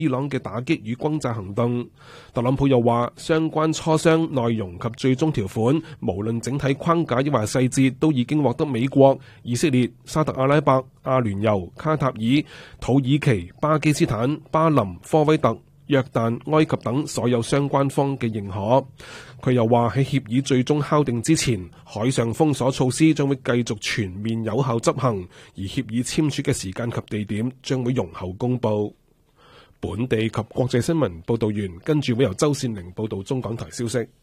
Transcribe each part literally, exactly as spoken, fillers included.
伊朗嘅打擊與轟炸行動。特朗普又話，相關磋商內容及最終條款，無論整體框架抑或細節，都已經獲得美國、以色列、沙特阿拉伯、阿聯酋、卡塔爾、土耳其、巴基斯坦、巴林、科威特、約旦、埃及等所有相關方嘅認可。佢又話，喺協議最終敲定之前，海上封鎖措施將會繼續全面有效執行，而協議簽署嘅時間及地點將會容後公佈。本地及國際新聞報導完，跟住會由周善玲報導中港台消息。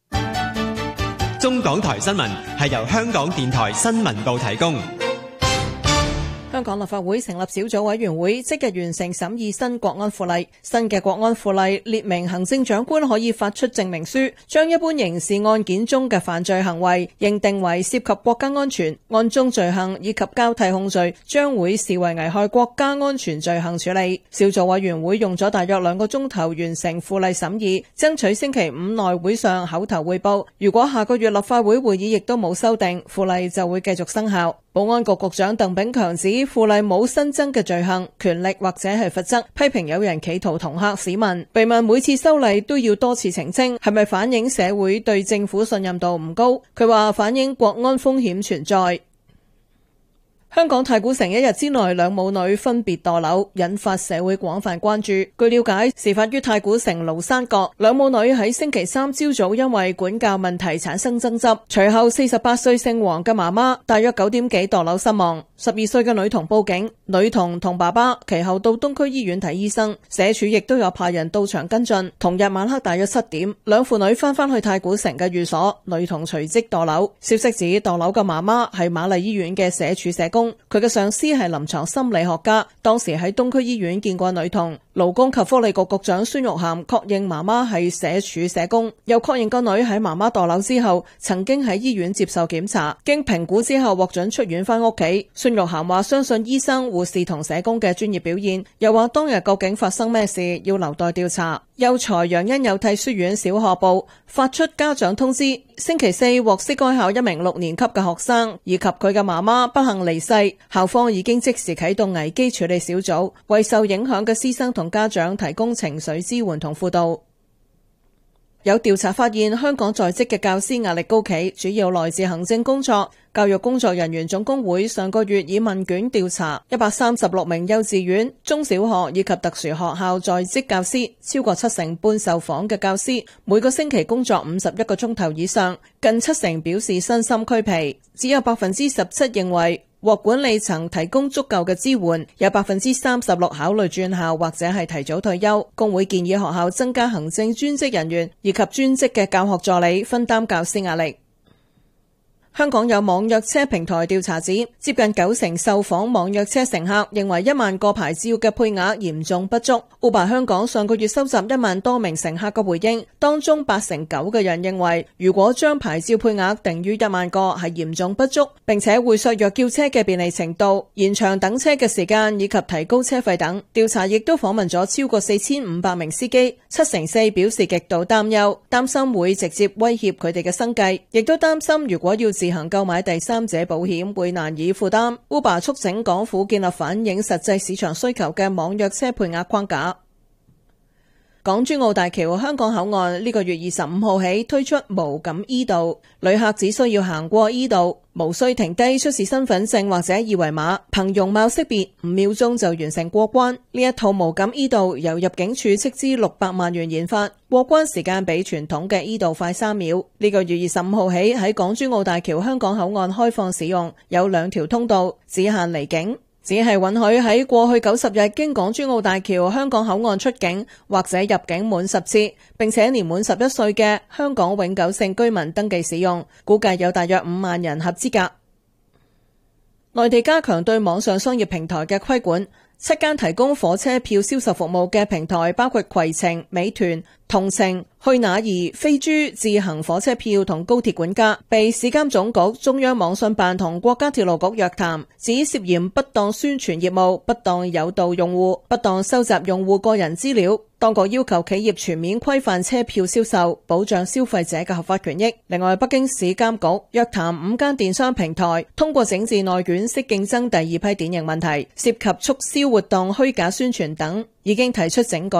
中港台新聞係由香港電台新聞部提供。 香港立法會成立小組委員會，即日完成審議新國安法例。新嘅國安法例列明，行政長官可以發出證明書，將一般刑事案件中嘅犯罪行為認定為涉及國家安全，案中罪行以及交替控罪將會視為危害國家安全罪行處理。小組委員會用咗大約兩個鐘頭完成附例審議，爭取星期五內會上口頭匯報。如果下個月立法會會議亦都冇修訂，附例就會繼續生效。保安局局長鄧炳強指附例冇新增嘅罪行、權力或者係罰則，批評有人企圖恫嚇市民。被問每次修例都要多次澄清，係咪反映社會對政府信任度唔高？佢話反映國安風險存在。香港太古城一日之內兩母女分別墮樓，引發社會廣泛關注。據了解，事發於太古城廬山角，兩母女喺星期三朝早因為管教問題產生爭執，隨後四十八歲姓黃嘅媽媽大約九點幾墮樓身亡。十二歲嘅女童報警，女童同爸爸其後到東區醫院睇醫生，社署亦都有派人到場跟進。同日晚黑大約七點，兩父女翻返去太古城嘅寓所，女童隨即墮樓。消息指墮樓嘅媽媽係瑪麗醫院嘅社署社工，佢嘅上司係臨床心理學家，當時喺東區醫院見過女童。勞工及福利局局長孫玉菡確認媽媽係社署社工，又確認個女喺媽媽墮樓之後曾經喺醫院接受檢查，經評估之後獲准出院返屋企。孫玉菡話相信醫生、護士同社工嘅專業表現，又話當日究竟發生咩事要留待調查。幼才楊恩有替書院小學部發出家長通知，星期四獲悉該校一名六年級嘅學生以及佢嘅媽媽不幸離世，校方已經即時啟動危機處理小組，為受影響嘅師生同家長提供情緒支援同輔導。有調查發現，香港在職嘅教師壓力高企，主要來自行政工作。教育工作人員總工會上個月以問卷調查一百三十六名幼稚園、中小學以及特殊學校在職教師，超過七成半受訪嘅教師每個星期工作五十一個鐘頭以上，近七成表示身心俱疲，只有百分之十七認為獲管理層提供足夠嘅支援，有百分之三十六考慮轉校或者係提早退休。工會建議學校增加行政專職人員以及專職嘅教學助理，分擔教師壓力。香港有網約車平台調查指，接近九成受訪網約車乘客認為一萬個牌照嘅配額嚴重不足。Uber 香港上個月收集一萬多名乘客嘅回應，當中八成九嘅人認為，如果將牌照配額定於一萬個係嚴重不足，並且會削弱叫車嘅便利程度，延長等車嘅時間以及提高車費等。調查亦都訪問咗超過四千五百名司機，七成四表示極度擔憂，擔心會直接威脅佢哋嘅生計，亦都擔心如果要自行購買第三者保險會難以負擔。Uber 促請港府建立反映實際市場需求嘅網約車配額框架。港珠澳大橋香港口岸呢個月二十五號起推出無感 e 道，旅客只需要行過 e 道，無需停低出示身份證或者二維碼，憑容貌識別五秒鐘就完成過關。呢一套無感 e 道由入境處斥資六百萬元研發，過關時間比傳統嘅 e 道快三秒。呢個月二十五號起喺港珠澳大橋香港口岸開放使用，有兩條通道，只限離境。只係允許喺過去九十日經港珠澳大橋香港口岸出境或者入境滿十次，並且年滿十一歲嘅香港永久性居民登記使用，估計有大約五萬人合資格。內地加強對網上商業平台嘅規管，七間提供火車票銷售服務嘅平台包括攜程、美團、 同程、去哪兒、飛豬、自行火車票同高鐵管家，被市監總局、中央網信辦同國家鐵路局約談，指涉嫌不當宣傳業務、不當誘導用戶、不當收集用戶個人資料。當局要求企業全面規範車票銷售，保障消費者嘅合法權益。另外，北京市監局約談五間電商平台，通過整治內卷式競爭第二批典型問題，涉及促銷活動、虛假宣傳等，已經提出整改